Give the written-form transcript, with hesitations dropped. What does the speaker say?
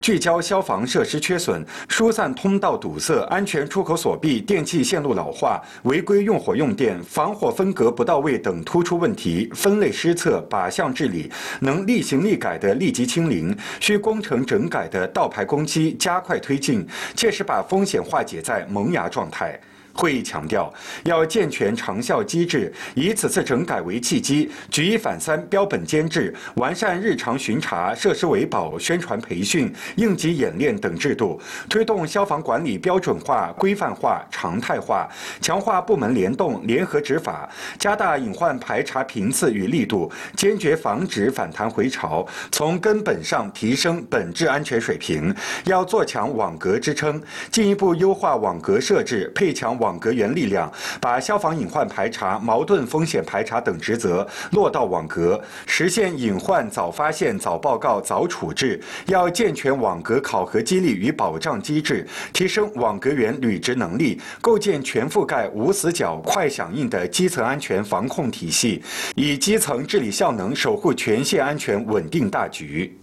聚焦消防设施缺损、疏散通道堵塞、安全出口锁闭、电气线路老化、违规用火用电、防火分隔不到位等突出问题，分类施策、靶向治理，能立行立改的立即清零，需工程整改的倒排工期加快推进，切实把风险化解在萌芽状态。会议强调，要健全长效机制，以此次整改为契机，举一反三、标本兼治，完善日常巡查、设施维保、宣传培训、应急演练等制度，推动消防管理标准化、规范化、常态化，强化部门联动、联合执法，加大隐患排查频次与力度，坚决防止反弹回潮，从根本上提升本质安全水平。要做强网格支撑，进一步优化网格设置，配强网格员力量，把消防隐患排查、矛盾风险排查等职责落到网格，实现隐患早发现、早报告、早处置。要健全网格考核激励与保障机制，提升网格员履职能力，构建全覆盖、无死角、快响应的基层安全防控体系，以基层治理效能守护全线安全稳定大局。